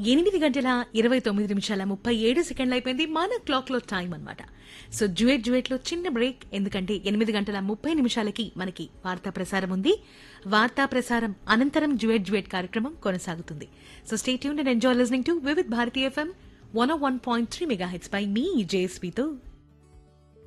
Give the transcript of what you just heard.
8:29 అయిపోయింది మన క్లాక్ లో టైం అన్నమాట. సో డ్యూయట్ లో చిన్న బ్రేక్, ఎందుకంటే 8:30 మనకి వార్తా ప్రసారం ఉంది. వార్తా ప్రసారం అనంతరం డ్యూయట్ కార్యక్రమం కొనసాగుతుంది. So stay tuned and enjoy listening to Vividh Bharati FM 101.3 megahertz pi me జేఎస్పీతో